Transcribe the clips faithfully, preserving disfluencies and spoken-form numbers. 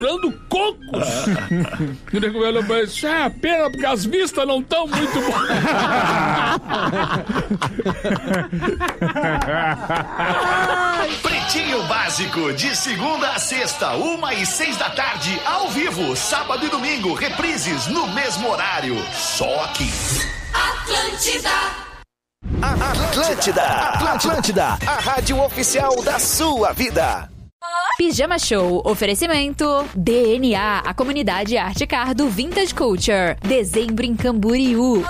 Dando cocos. E o nego olhou pra ele, é a pena porque as vistas não estão muito boas. Pretinho Básico, de segunda a sexta, uma e seis da tarde, ao vivo, sábado e domingo, reprises no mesmo horário. Só aqui. Atlântida. Atlântida, Atlântida, a rádio oficial da sua vida. Pijama Show, oferecimento D N A, a comunidade Arte Car do Vintage Culture. Dezembro em Camboriú.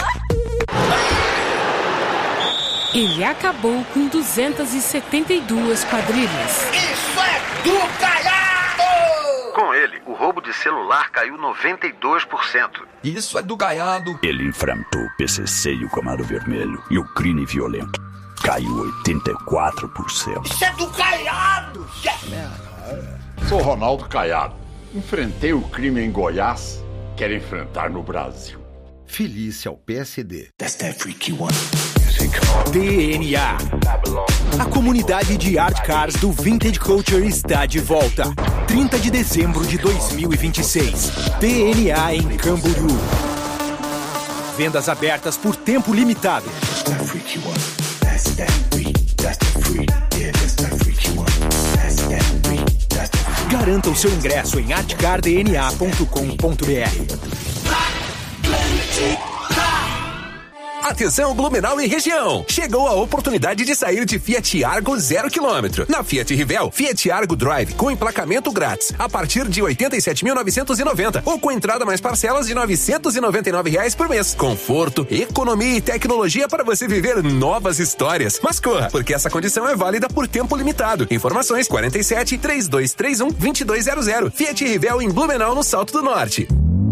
Ele acabou com duzentas e setenta e duas quadrilhas. Isso é do caiado! Com ele, o roubo de celular caiu noventa e dois por cento. Isso é do gaiado. Ele enfrentou o P C C e o Comando Vermelho. E o crime violento caiu oitenta e quatro por cento. Isso é do caiado! Sou Ronaldo Caiado. Enfrentei o crime em Goiás. Quero enfrentar no Brasil. Filie-se ao P S D. That's that freaky one. D N A. A comunidade de art cars do Vintage Culture está de volta. trinta de dezembro de dois mil e vinte e seis. D N A em Camboriú. Vendas abertas por tempo limitado. Garanta o seu ingresso em art car d n a ponto com ponto b r. Atenção Blumenau e região! Chegou a oportunidade de sair de Fiat Argo zero quilômetro. Na Fiat Rivel, Fiat Argo Drive com emplacamento grátis a partir de oitenta e sete mil novecentos e noventa ou com entrada mais parcelas de novecentos e noventa e nove reais por mês. Conforto, economia e tecnologia para você viver novas histórias. Mas corra, porque essa condição é válida por tempo limitado. Informações quarenta e sete, trinta e dois trinta e um, vinte e dois zero zero. Fiat Rivel em Blumenau, no Salto do Norte.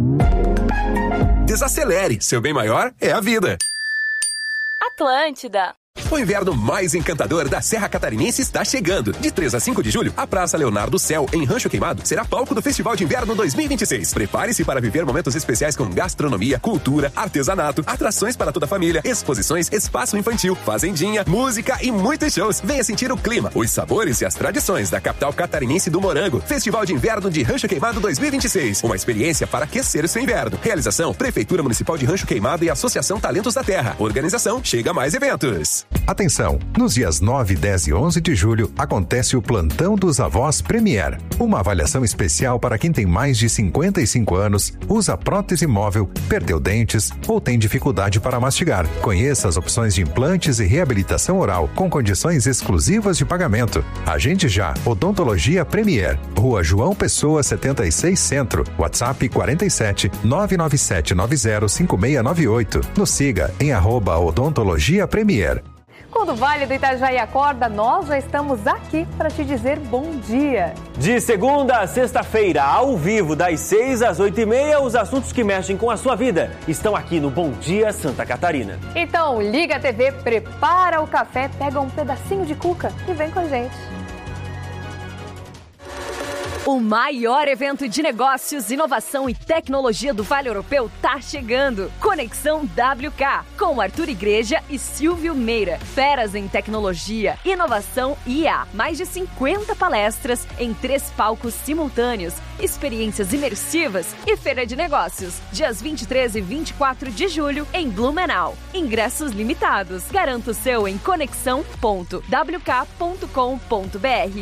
Desacelere, seu bem maior é a vida. Atlântida. O inverno mais encantador da Serra Catarinense está chegando. De três a cinco de julho, a Praça Leonardo Céu, em Rancho Queimado, será palco do Festival de Inverno dois mil e vinte e seis. Prepare-se para viver momentos especiais com gastronomia, cultura, artesanato, atrações para toda a família, exposições, espaço infantil, fazendinha, música e muitos shows. Venha sentir o clima, os sabores e as tradições da capital catarinense do morango. Festival de Inverno de Rancho Queimado dois mil e vinte e seis. Uma experiência para aquecer o seu inverno. Realização: Prefeitura Municipal de Rancho Queimado e Associação Talentos da Terra. Organização: Chega Mais Eventos. Atenção! Nos dias nove, dez e onze de julho, acontece o Plantão dos Avós Premier. Uma avaliação especial para quem tem mais de cinquenta e cinco anos, usa prótese móvel, perdeu dentes ou tem dificuldade para mastigar. Conheça as opções de implantes e reabilitação oral com condições exclusivas de pagamento. Agende já. Odontologia Premier. Rua João Pessoa, setenta e seis Centro. WhatsApp quarenta e sete, nove nove sete nove zero cinco seis nove oito. Nos siga em arroba Odontologia Premier. Quando o Vale do Itajaí acorda, nós já estamos aqui para te dizer bom dia. De segunda a sexta-feira, ao vivo, das seis às oito e meia, os assuntos que mexem com a sua vida estão aqui no Bom Dia Santa Catarina. Então, liga a T V, prepara o café, pega um pedacinho de cuca e vem com a gente. O maior evento de negócios, inovação e tecnologia do Vale Europeu tá chegando. Conexão W K, com Arthur Igreja e Silvio Meira. Feras em tecnologia, inovação e I A. Mais de cinquenta palestras em três palcos simultâneos, experiências imersivas e feira de negócios. Dias vinte e três e vinte e quatro de julho em Blumenau. Ingressos limitados. Garanta o seu em conexão ponto w k ponto com ponto b r.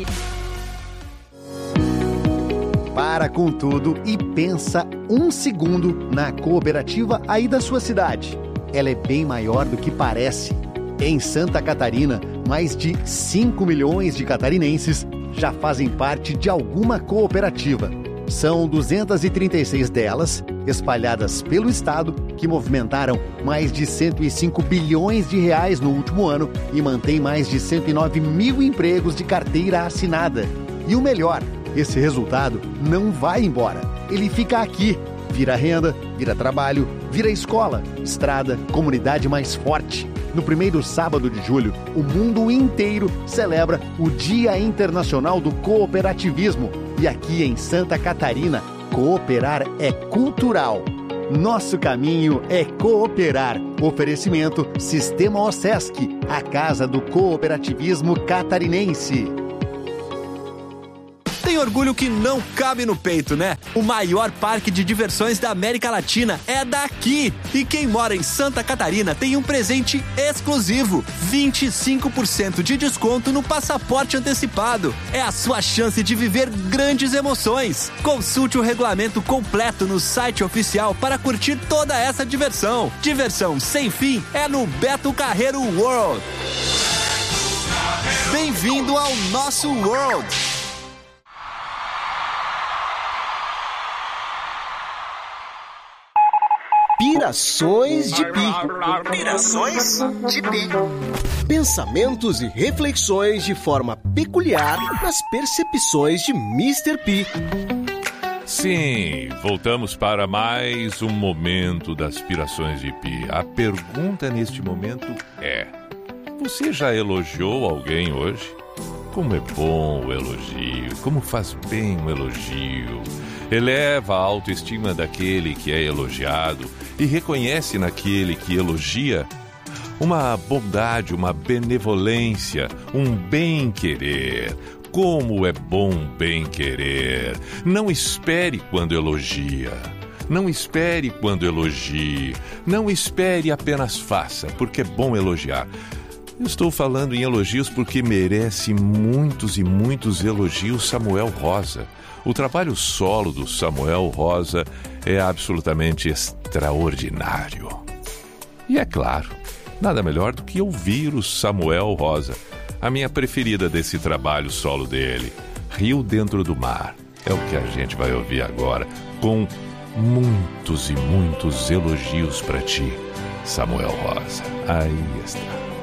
Para com tudo e pensa um segundo na cooperativa aí da sua cidade. Ela é bem maior do que parece. Em Santa Catarina, mais de cinco milhões de catarinenses já fazem parte de alguma cooperativa. São duzentas e trinta e seis delas, espalhadas pelo estado, que movimentaram mais de cento e cinco bilhões de reais no último ano e mantém mais de cento e nove mil empregos de carteira assinada. E o melhor, esse resultado não vai embora. Ele fica aqui. Vira renda, vira trabalho, vira escola, estrada, comunidade mais forte. No primeiro sábado de julho, o mundo inteiro celebra o Dia Internacional do Cooperativismo. E aqui em Santa Catarina, cooperar é cultural. Nosso caminho é cooperar. Oferecimento Sistema OSESC, a casa do cooperativismo catarinense. Tem Tem orgulho que não cabe no peito, né? O maior parque de diversões da América Latina é daqui. E quem mora em Santa Catarina tem um presente exclusivo: vinte e cinco por cento de desconto no passaporte antecipado. É a sua chance de viver grandes emoções. Consulte o regulamento completo no site oficial para curtir toda essa diversão. Diversão sem fim é no Beto Carreiro World. Bem-vindo ao nosso World. Pirações de Pi. Pirações de Pi. Pensamentos e reflexões de forma peculiar nas percepções de mister P. Sim, voltamos para mais um momento das Pirações de Pi. A pergunta neste momento é: você já elogiou alguém hoje? Como é bom o elogio, como faz bem o elogio. Eleva a autoestima daquele que é elogiado e reconhece naquele que elogia uma bondade, uma benevolência, um bem-querer. Como é bom bem-querer. Não espere quando elogia. Não espere quando elogie. Não espere, apenas faça, porque é bom elogiar. Eu estou falando em elogios porque merece muitos e muitos elogios Samuel Rosa. O trabalho solo do Samuel Rosa é absolutamente extraordinário. E é claro, nada melhor do que ouvir o Samuel Rosa. A minha preferida desse trabalho solo dele, Rio Dentro do Mar, é o que a gente vai ouvir agora, com muitos e muitos elogios para ti, Samuel Rosa. Aí está.